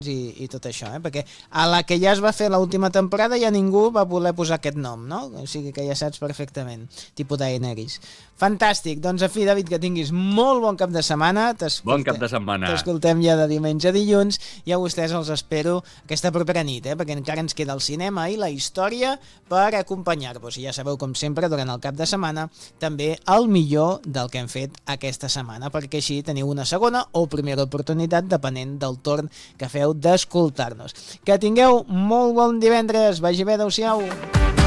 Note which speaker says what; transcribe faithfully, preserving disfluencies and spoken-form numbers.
Speaker 1: I, i tot això, eh? Perquè a la que ja es va fer l'última temporada ja ningú va voler posar aquest nom, no? O sigui que ja saps perfectament, tipus Daenerys. Fantàstic, doncs a fi, David, que tinguis molt bon cap de setmana.
Speaker 2: Bon cap de setmana.
Speaker 1: T'escoltem ja de diumenge a dilluns i a vostès els espero aquesta propera nit, eh? Perquè encara ens queda el cinema i la història per acompanyar-vos. I ja sabeu, com sempre, durant el cap de setmana, també el millor del que hem fet aquesta setmana, perquè així teniu una segona o primera oportunitat, depenent del torn que feu d'escoltar-nos. Que tingueu molt bon divendres. Vagi bé, adeu-siau.